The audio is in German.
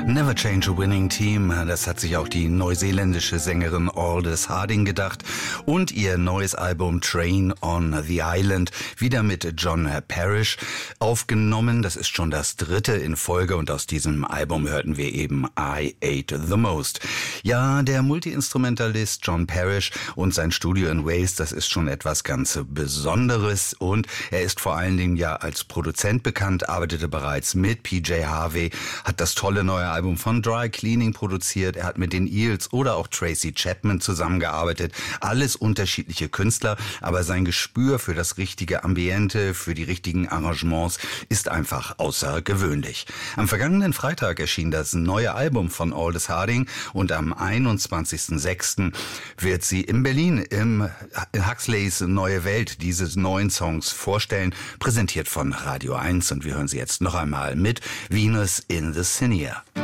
Never change a winning team, das hat sich auch die neuseeländische Sängerin Aldous Harding gedacht. Und ihr neues Album Train on the Island, wieder mit John Parrish aufgenommen. Das ist schon das dritte in Folge und aus diesem Album hörten wir eben I Ate the Most. Ja, der Multi-Instrumentalist John Parrish und sein Studio in Wales, das ist schon etwas ganz Besonderes und er ist vor allen Dingen ja als Produzent bekannt, arbeitete bereits mit PJ Harvey, hat das tolle neue Album von Dry Cleaning produziert, er hat mit den Eels oder auch Tracy Chapman zusammengearbeitet, alles unterschiedliche Künstler, aber sein Gespür für das richtige Ambiente, für die richtigen Arrangements ist einfach außergewöhnlich. Am vergangenen Freitag erschien das neue Album von Aldous Harding und am 21.06. wird sie in Berlin im Huxleys Neue Welt diese neuen Songs vorstellen, präsentiert von Radio 1 und wir hören sie jetzt noch einmal mit Venus in the Senior.